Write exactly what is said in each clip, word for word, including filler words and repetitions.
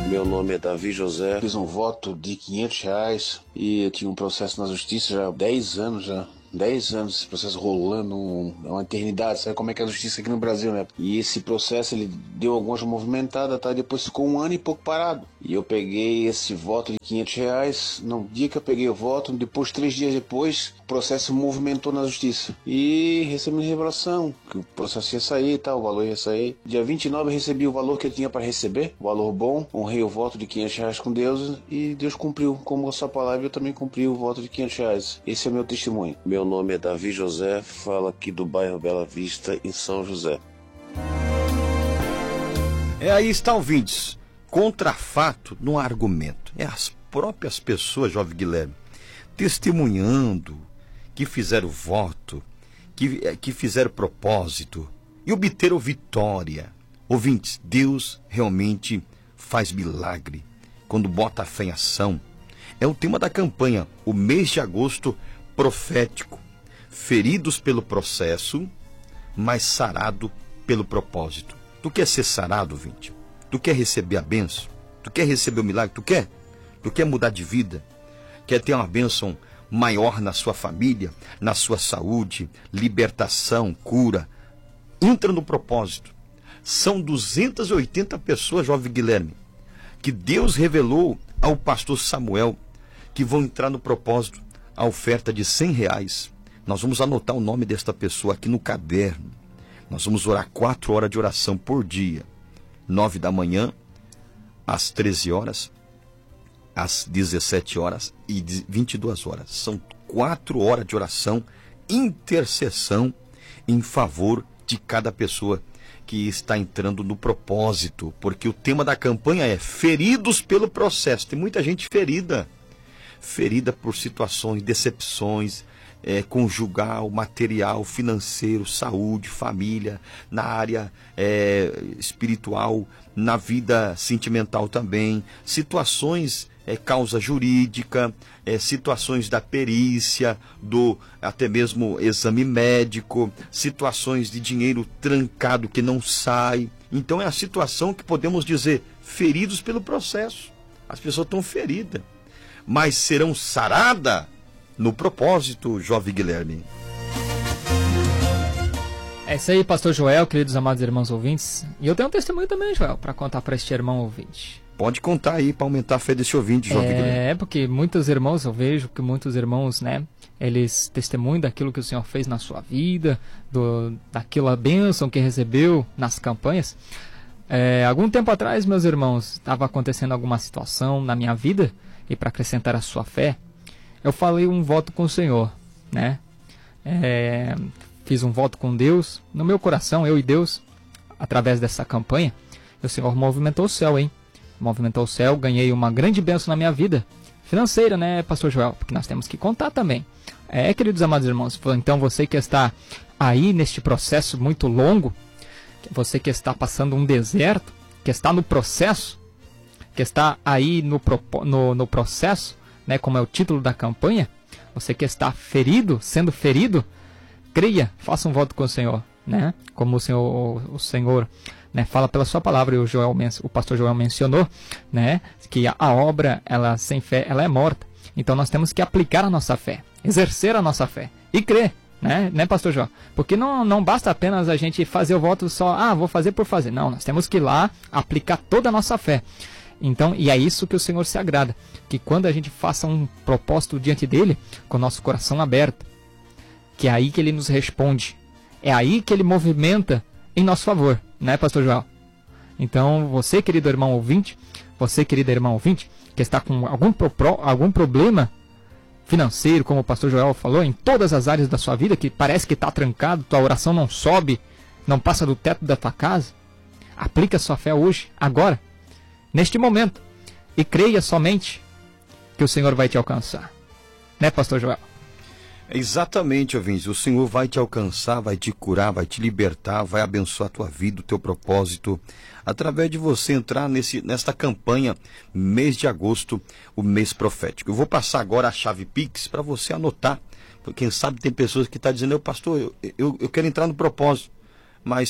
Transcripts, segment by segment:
Meu nome é Davi José, fiz um voto de quinhentos reais e eu tinha um processo na justiça já há dez anos já. dez anos esse processo rolando, um, uma eternidade, sabe como é que é a justiça aqui no Brasil, né? E esse processo, ele deu algumas movimentadas, tá? Depois ficou um ano e pouco parado. E eu peguei esse voto de quinhentos reais, no dia que eu peguei o voto, depois, três dias depois, o processo movimentou na justiça. E recebi revelação, que o processo ia sair, tá? O valor ia sair. Dia vinte e nove eu recebi o valor que eu tinha para receber, o valor bom, honrei o voto de quinhentos reais com Deus e Deus cumpriu. Como a sua palavra, eu também cumpri o voto de quinhentos reais. Esse é o meu testemunho. Meu nome é Davi José, falo aqui do bairro Bela Vista, em São José. É, aí está, ouvintes. Contra fato, não há argumento. É as próprias pessoas, jovem Guilherme, testemunhando que fizeram voto, que, que fizeram propósito e obteram vitória. Ouvintes, Deus realmente faz milagre quando bota a fé em ação. É o tema da campanha, o mês de agosto profético. Feridos pelo processo, mas sarado pelo propósito. Tu quer ser sarado, ouvinte? Tu quer receber a bênção? Tu quer receber o milagre? Tu quer? Tu quer mudar de vida? Quer ter uma bênção maior na sua família, na sua saúde, libertação, cura? Entra no propósito. São duzentas e oitenta pessoas, jovem Guilherme, que Deus revelou ao pastor Samuel, que vão entrar no propósito, a oferta de cem reais. Nós vamos anotar o nome desta pessoa aqui no caderno. Nós vamos orar quatro horas de oração por dia. Nove da manhã, às treze horas, às dezessete horas e vinte e duas horas. São quatro horas de oração, intercessão em favor de cada pessoa que está entrando no propósito. Porque o tema da campanha é feridos pelo processo. Tem muita gente ferida. Ferida por situações, decepções, É, conjugal, material, financeiro, saúde, família, na área é, espiritual, na vida sentimental também, situações, é, causa jurídica, é, situações da perícia, do até mesmo exame médico, situações de dinheiro trancado que não sai. Então é a situação que podemos dizer feridos pelo processo. As pessoas estão feridas, mas serão saradas no propósito, jovem Guilherme. É isso aí, pastor Joel, queridos amados irmãos ouvintes. E eu tenho um testemunho também, Joel, para contar para este irmão ouvinte. Pode contar aí, para aumentar a fé desse ouvinte, jovem é, Guilherme. É, porque muitos irmãos, eu vejo que muitos irmãos, né, eles testemunham daquilo que o Senhor fez na sua vida, do, daquela bênção que recebeu nas campanhas. É, algum tempo atrás, meus irmãos, estava acontecendo alguma situação na minha vida, e para acrescentar a sua fé, eu falei um voto com o Senhor, né? É, fiz um voto com Deus, no meu coração, eu e Deus, através dessa campanha, o Senhor movimentou o céu, hein? Movimentou o céu, ganhei uma grande bênção na minha vida, financeira, né, pastor Joel? Porque nós temos que contar também. É, queridos amados irmãos, então você que está aí neste processo muito longo, você que está passando um deserto, que está no processo, que está aí no, no, no processo, né, como é o título da campanha, você que está ferido, sendo ferido, creia, faça um voto com o Senhor, né? Como o Senhor, o, o Senhor, né, fala pela sua palavra, e o, Joel, o pastor Joel mencionou, né, que a, a obra, ela sem fé, ela é morta. Então nós temos que aplicar a nossa fé, exercer a nossa fé e crer, né, né, pastor Joel? Porque não, não basta apenas a gente fazer o voto só, ah, vou fazer por fazer. Não, nós temos que ir lá aplicar toda a nossa fé. Então, e é isso que o Senhor se agrada, que quando a gente faça um propósito diante dele, com o nosso coração aberto, que é aí que ele nos responde, é aí que ele movimenta em nosso favor, né, pastor Joel? Então, você, querido irmão ouvinte, você, querida irmã ouvinte, que está com algum, pro, algum problema financeiro, como o pastor Joel falou, em todas as áreas da sua vida, que parece que está trancado, tua oração não sobe, não passa do teto da tua casa, aplica a sua fé hoje, agora, neste momento, e creia somente que o Senhor vai te alcançar. Né, pastor Joel? Exatamente, ouvintes. O Senhor vai te alcançar, vai te curar, vai te libertar, vai abençoar a tua vida, o teu propósito, através de você entrar nesse, nesta campanha, mês de agosto, o mês profético. Eu vou passar agora a chave Pix para você anotar, porque quem sabe tem pessoas que estão dizendo, eu pastor, eu, eu, eu quero entrar no propósito, mas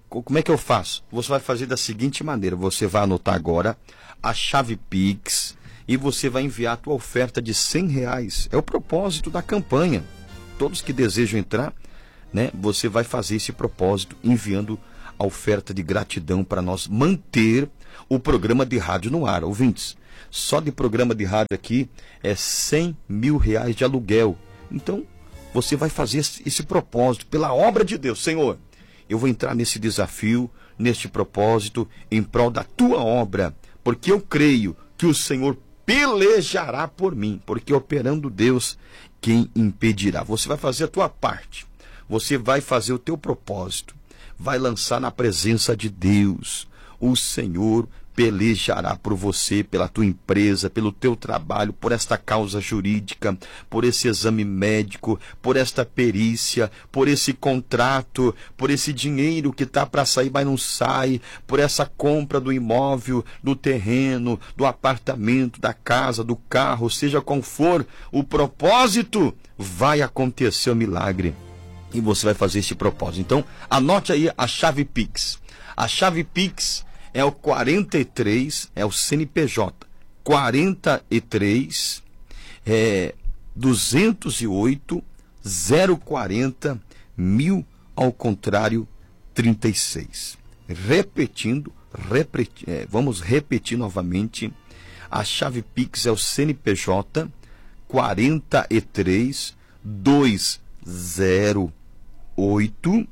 Como é que eu faço? Você vai fazer da seguinte maneira, você vai anotar agora a chave Pix e você vai enviar a tua oferta de cem reais. É o propósito da campanha. Todos que desejam entrar, né, você vai fazer esse propósito enviando a oferta de gratidão para nós manter o programa de rádio no ar. Ouvintes, só de programa de rádio aqui é cem mil reais de aluguel. Então, você vai fazer esse, esse propósito pela obra de Deus. Senhor, eu vou entrar nesse desafio, neste propósito, em prol da tua obra, porque eu creio que o Senhor pelejará por mim, porque operando Deus, quem impedirá? Você vai fazer a tua parte, você vai fazer o teu propósito, vai lançar na presença de Deus. O Senhor pelejará por você, pela tua empresa, pelo teu trabalho, por esta causa jurídica, por esse exame médico, por esta perícia, por esse contrato, por esse dinheiro que está para sair, mas não sai, por essa compra do imóvel, do terreno, do apartamento, da casa, do carro, seja qual for o propósito, vai acontecer o milagre. E você vai fazer esse propósito. Então, anote aí a chave Pix. A chave Pix é o quarenta e três, é o C N P J, quarenta e três, é, duzentos e oito, zero quarenta, mil ao contrário, trinta e seis. Repetindo, repeti, é, vamos repetir novamente, a chave Pix é o C N P J, quarenta e três, duzentos e oito,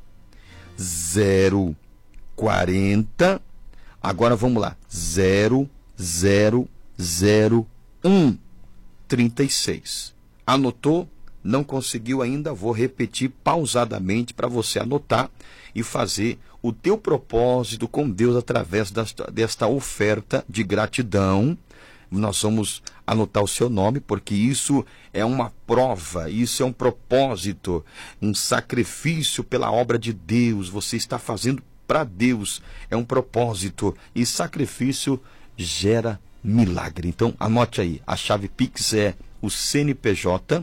zero quarenta, agora vamos lá, zero zero zero um, trinta e seis. Anotou? Não conseguiu ainda? Vou repetir pausadamente para você anotar e fazer o teu propósito com Deus através desta, desta oferta de gratidão. Nós vamos anotar o seu nome, porque isso é uma prova, isso é um propósito, um sacrifício pela obra de Deus. Você está fazendo para Deus, é um propósito, e sacrifício gera milagre. Então anote aí, a chave Pix é o C N P J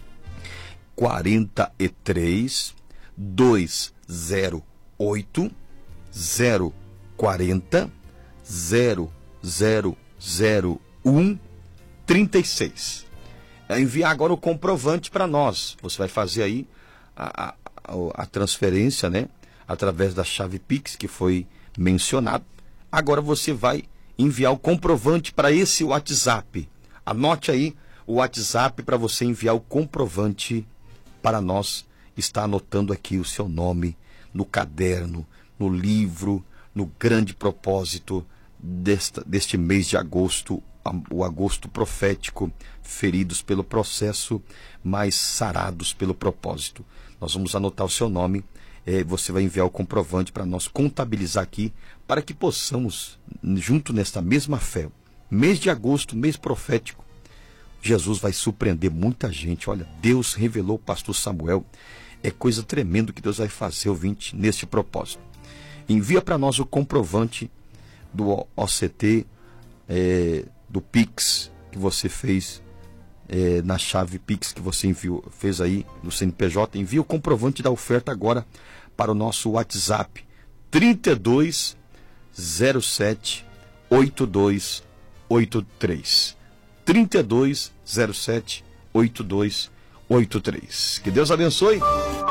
quarenta e três, duzentos e oito, zero quarenta, zero zero zero um, trinta e seis. É enviar agora o comprovante para nós. Você vai fazer aí a, a, a transferência, né, através da chave Pix que foi mencionado. Agora você vai enviar o comprovante para esse WhatsApp. Anote aí o WhatsApp para você enviar o comprovante para nós. Está anotando aqui o seu nome no caderno, no livro, no grande propósito desta, deste mês de agosto, o agosto profético, feridos pelo processo, mas sarados pelo propósito. Nós vamos anotar o seu nome, é, você vai enviar o comprovante para nós contabilizar aqui, para que possamos, junto nesta mesma fé, mês de agosto, mês profético, Jesus vai surpreender muita gente. Olha, Deus revelou o pastor Samuel, é coisa tremenda que Deus vai fazer, ouvinte, neste propósito. Envia para nós o comprovante do O C T, é, do Pix que você fez, é, na chave Pix que você enviou, fez aí no C N P J. Envia o comprovante da oferta agora para o nosso WhatsApp trinta e dois, zero sete, oito dois oito três, trinta e dois, zero sete, oito dois oito três. Que Deus abençoe.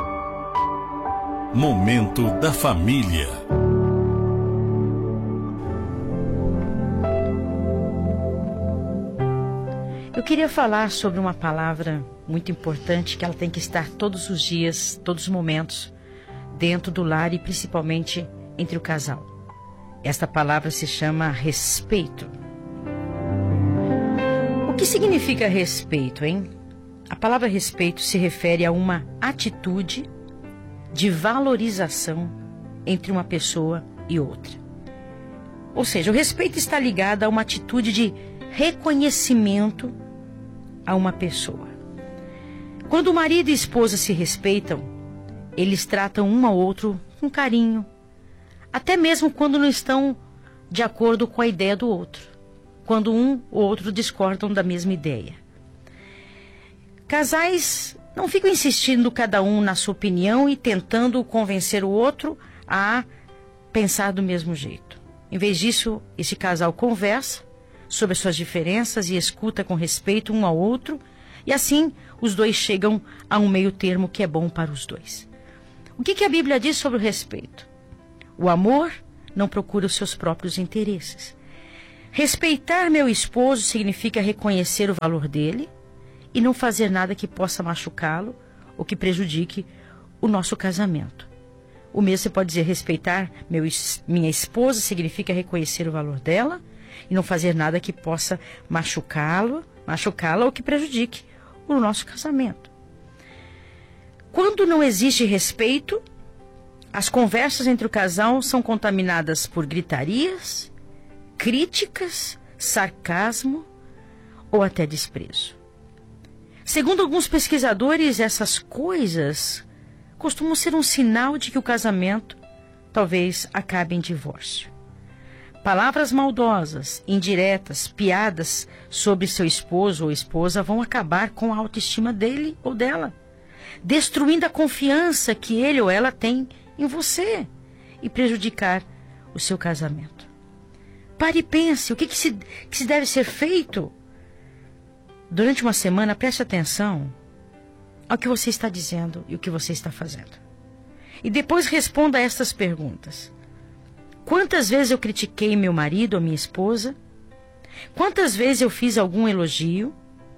Momento da família. Eu queria falar sobre uma palavra muito importante, que ela tem que estar todos os dias, todos os momentos, dentro do lar e principalmente entre o casal. Esta palavra se chama respeito. O que significa respeito, hein? A palavra respeito se refere a uma atitude de valorização entre uma pessoa e outra. Ou seja, o respeito está ligado a uma atitude de reconhecimento a uma pessoa. Quando o marido e a esposa se respeitam, eles tratam um ao outro com carinho, até mesmo quando não estão de acordo com a ideia do outro, quando um ou outro discordam da mesma ideia. Casais não ficam insistindo cada um na sua opinião e tentando convencer o outro a pensar do mesmo jeito. Em vez disso, esse casal conversa sobre as suas diferenças e escuta com respeito um ao outro, e assim os dois chegam a um meio termo que é bom para os dois. O que, que a Bíblia diz sobre o respeito? O amor não procura os seus próprios interesses. Respeitar meu esposo significa reconhecer o valor dele e não fazer nada que possa machucá-lo ou que prejudique o nosso casamento. O mesmo você pode dizer, respeitar meu, minha esposa significa reconhecer o valor dela e não fazer nada que possa machucá-lo, machucá-la ou que prejudique o nosso casamento. Quando não existe respeito, as conversas entre o casal são contaminadas por gritarias, críticas, sarcasmo ou até desprezo. Segundo alguns pesquisadores, essas coisas costumam ser um sinal de que o casamento talvez acabe em divórcio. Palavras maldosas, indiretas, piadas sobre seu esposo ou esposa vão acabar com a autoestima dele ou dela, destruindo a confiança que ele ou ela tem em você e prejudicar o seu casamento. Pare e pense, o que, que, se, que se deve ser feito? Durante uma semana, preste atenção ao que você está dizendo e o que você está fazendo. E depois responda a estas perguntas. Quantas vezes eu critiquei meu marido ou minha esposa? Quantas vezes eu fiz algum elogio?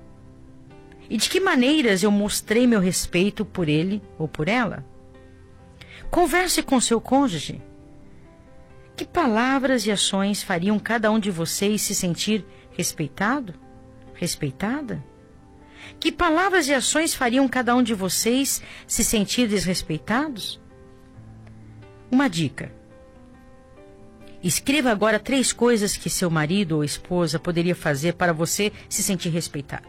E de que maneiras eu mostrei meu respeito por ele ou por ela? Converse com seu cônjuge. Que palavras e ações fariam cada um de vocês se sentir respeitado? Respeitada? Que palavras e ações fariam cada um de vocês se sentir desrespeitados? Uma dica. Escreva agora três coisas que seu marido ou esposa poderia fazer para você se sentir respeitado.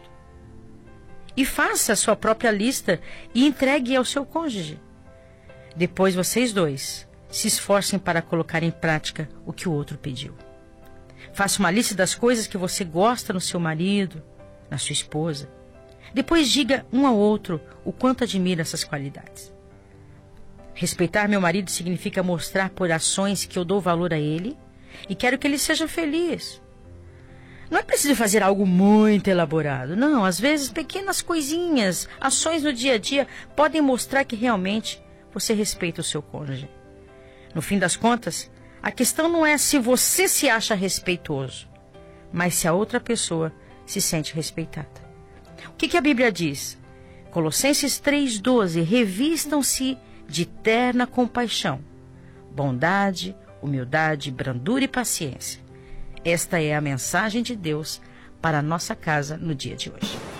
E faça a sua própria lista e entregue ao seu cônjuge. Depois vocês dois se esforcem para colocar em prática o que o outro pediu. Faça uma lista das coisas que você gosta no seu marido, na sua esposa. Depois diga um ao outro o quanto admira essas qualidades. Respeitar meu marido significa mostrar por ações que eu dou valor a ele e quero que ele seja feliz. Não é preciso fazer algo muito elaborado. Não, às vezes pequenas coisinhas, ações no dia a dia podem mostrar que realmente você respeita o seu cônjuge. No fim das contas, a questão não é se você se acha respeitoso, mas se a outra pessoa se sente respeitada. O que, que a Bíblia diz? Colossenses três, doze. Revistam-se de terna compaixão, bondade, humildade, brandura e paciência. Esta é a mensagem de Deus para a nossa casa no dia de hoje.